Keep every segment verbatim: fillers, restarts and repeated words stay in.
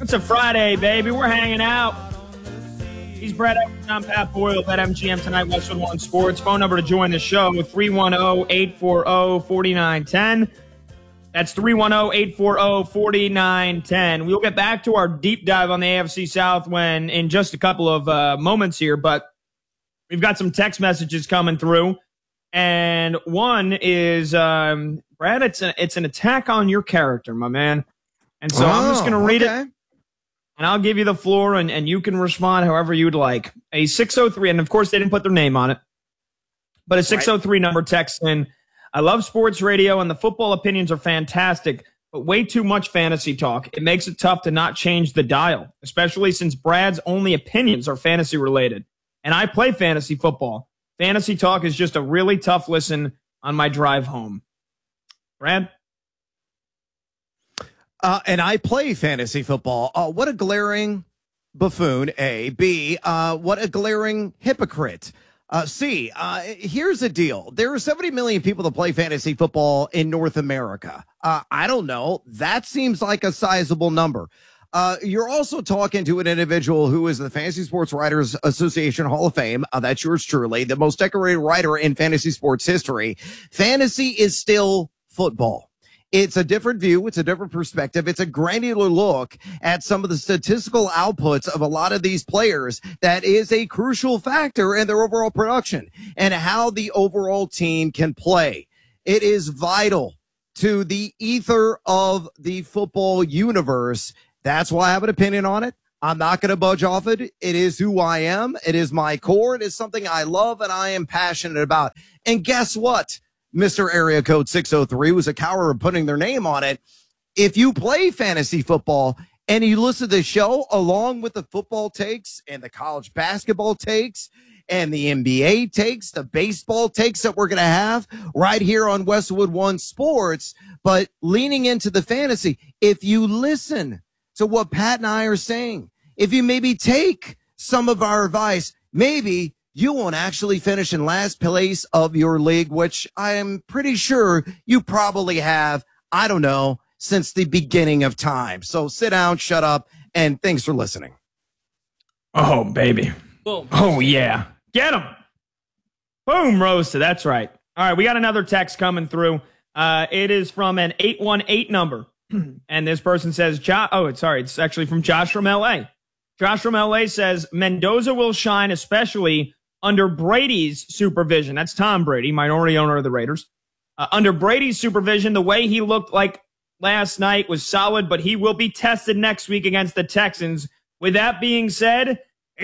It's a Friday, baby. We're hanging out. He's Brad Evans. I'm Pat Boyle, BetMGM tonight, Westwood One Sports. Phone number to join the show, three one zero, eight four zero, four nine one zero. That's three one zero, eight four zero, four nine one zero. We'll get back to our deep dive on the A F C South when in just a couple of uh, moments here, but we've got some text messages coming through. And one is, um, Brad, it's, a, it's an attack on your character, my man. And so oh, I'm just going to read okay. it. And I'll give you the floor, and, and you can respond however you'd like. A six oh three, and of course they didn't put their name on it, but a six oh three right. number text in. I love sports radio, and the football opinions are fantastic, but way too much fantasy talk. It makes it tough to not change the dial, especially since Brad's only opinions are fantasy-related. And I play fantasy football. Fantasy talk is just a really tough listen on my drive home. Brad? Uh, and I play fantasy football. Uh, what a glaring buffoon, A. B, uh, what a glaring hypocrite. Uh, C, uh, here's the deal. There are seventy million people that play fantasy football in North America. Uh, I don't know. That seems like a sizable number. Uh, you're also talking to an individual who is the Fantasy Sports Writers Association Hall of Fame. Uh, that's yours truly, the most decorated writer in fantasy sports history. Fantasy is still football. It's a different view. It's a different perspective. It's a granular look at some of the statistical outputs of a lot of these players that is a crucial factor in their overall production and how the overall team can play. It is vital to the ether of the football universe. That's why I have an opinion on it. I'm not going to budge off it. It is who I am. It is my core. It is something I love and I am passionate about. And guess what? Mister Area Code six oh three was a coward of putting their name on it. If you play fantasy football and you listen to the show along with the football takes and the college basketball takes and the N B A takes, the baseball takes that we're going to have right here on Westwood One Sports, but leaning into the fantasy, if you listen to what Pat and I are saying, if you maybe take some of our advice, maybe you won't actually finish in last place of your league, which I am pretty sure you probably have, I don't know, since the beginning of time. So sit down, shut up, and thanks for listening. Oh, baby. Boom. Oh, yeah. Get him. Boom, roasted. That's right. All right, we got another text coming through. Uh, it is from an eight one eight number. And this person says, jo- oh, it's sorry, it's actually from Josh from L A. Josh from L A says, Mendoza will shine, especially under Brady's supervision. That's Tom Brady, minority owner of the Raiders. Uh, under Brady's supervision, the way he looked like last night was solid, but he will be tested next week against the Texans. With that being said,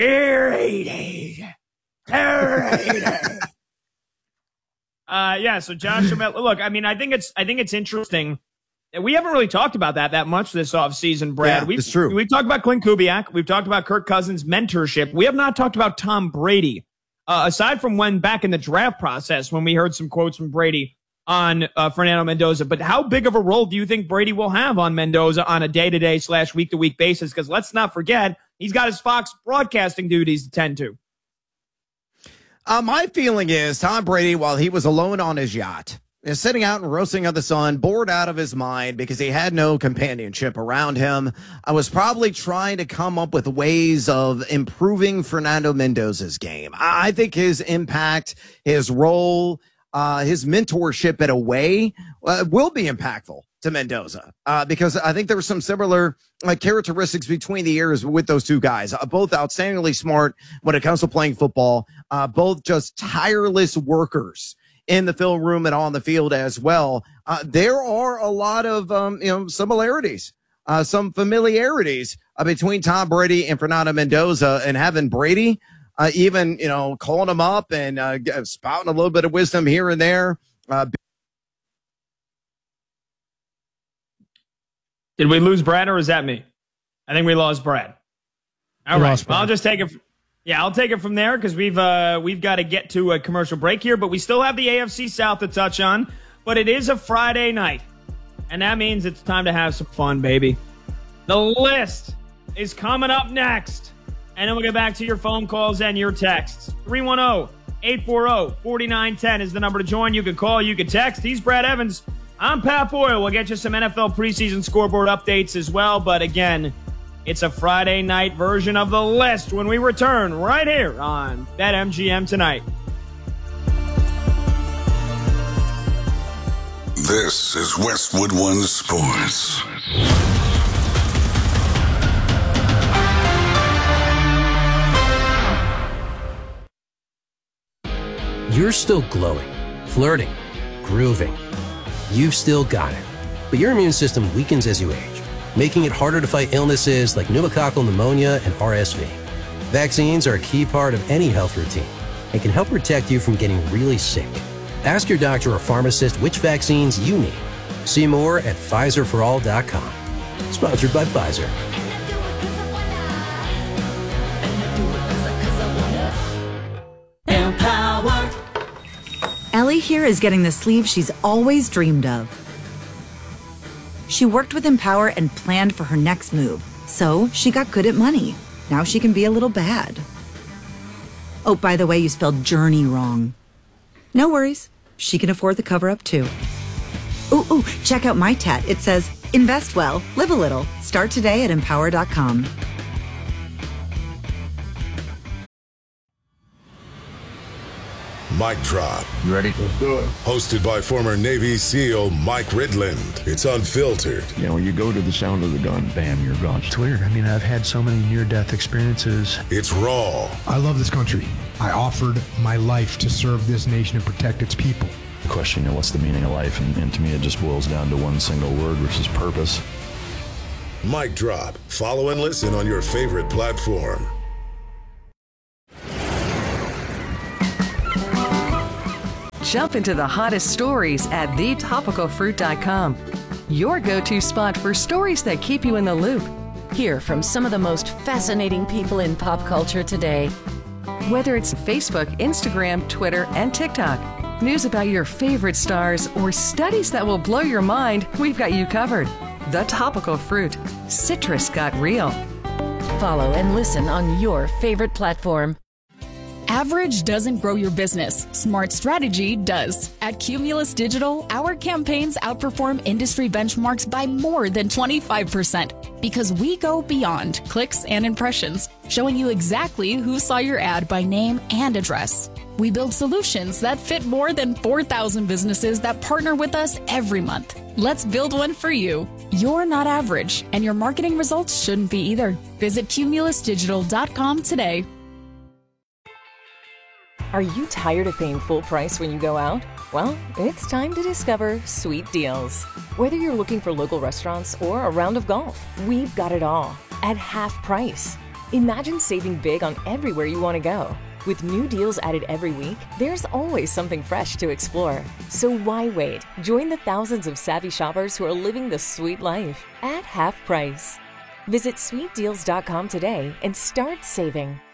Raiders. Raiders. uh, yeah, so Josh, look, I mean, I think it's, I think it's interesting. We haven't really talked about that that much this offseason, Brad. Yeah, we've, it's true. We've talked about Clint Kubiak. We've talked about Kirk Cousins' mentorship. We have not talked about Tom Brady. Uh, aside from when back in the draft process, when we heard some quotes from Brady on uh, Fernando Mendoza. But how big of a role do you think Brady will have on Mendoza on a day-to-day slash week-to-week basis? Because let's not forget, he's got his Fox broadcasting duties to tend to. Uh, my feeling is Tom Brady, while he was alone on his yacht, is sitting out and roasting on the sun, bored out of his mind because he had no companionship around him. I was probably trying to come up with ways of improving Fernando Mendoza's game. I think his impact, his role, uh, his mentorship in a way uh, will be impactful to Mendoza uh, because I think there were some similar uh, characteristics between the ears with those two guys, uh, both outstandingly smart when it comes to playing football, uh, both just tireless workers in the film room and on the field as well. Uh, there are a lot of, um, you know, similarities, uh, some familiarities uh, between Tom Brady and Fernando Mendoza, and having Brady, uh, even, you know, calling him up and uh, spouting a little bit of wisdom here and there. Uh, Did we lose Brad, or is that me? I think we lost Brad. All we right. Lost Brad. Well, I'll just take it. Yeah, I'll take it from there because we've uh, we've got to get to a commercial break here, but we still have the A F C South to touch on. But it is a Friday night, and that means it's time to have some fun, baby. The list is coming up next, and then we'll get back to your phone calls and your texts. three one zero, eight four zero, four nine one zero is the number to join. You can call, you can text. He's Brad Evans. I'm Pat Boyle. We'll get you some N F L preseason scoreboard updates as well, but again, It's a Friday night version of the list when we return right here on BetMGM Tonight. This is Westwood One Sports. You're still glowing, flirting, grooving. You've still got it. But your immune system weakens as you age, making it harder to fight illnesses like pneumococcal pneumonia and R S V. Vaccines are a key part of any health routine and can help protect you from getting really sick. Ask your doctor or pharmacist which vaccines you need. See more at Pfizer for all dot com. Sponsored by Pfizer. Empower. Ellie here is getting the sleeve she's always dreamed of. She worked with Empower and planned for her next move, so she got good at money. Now she can be a little bad. Oh, by the way, you spelled journey wrong. No worries. She can afford the cover-up, too. Ooh, ooh, check out my tat. It says, invest well, live a little. Start today at empower dot com. Mic Drop. You ready? Let's do it. Hosted by former Navy SEAL Mike Ridland. It's unfiltered. You know, when you go to the sound of the gun, bam, you're gone. It's weird. I mean, I've had so many near-death experiences. It's raw. I love this country. I offered my life to serve this nation and protect its people. The question, you know, what's the meaning of life? And, and to me, it just boils down to one single word, which is purpose. Mic Drop. Follow and listen on your favorite platform. Jump into the hottest stories at the topical fruit dot com. Your go-to spot for stories that keep you in the loop. Hear from some of the most fascinating people in pop culture today. Whether it's Facebook, Instagram, Twitter, and TikTok, news about your favorite stars, or studies that will blow your mind, we've got you covered. The Topical Fruit. Citrus got real. Follow and listen on your favorite platform. Average doesn't grow your business. Smart strategy does. At Cumulus Digital, our campaigns outperform industry benchmarks by more than twenty-five percent because we go beyond clicks and impressions, showing you exactly who saw your ad by name and address. We build solutions that fit more than four thousand businesses that partner with us every month. Let's build one for you. You're not average, and your marketing results shouldn't be either. Visit cumulus digital dot com today. Are you tired of paying full price when you go out? Well, it's time to discover Sweet Deals. Whether you're looking for local restaurants or a round of golf, we've got it all at half price. Imagine saving big on everywhere you want to go. With new deals added every week, there's always something fresh to explore. So why wait? Join the thousands of savvy shoppers who are living the sweet life at half price. Visit sweet deals dot com today and start saving.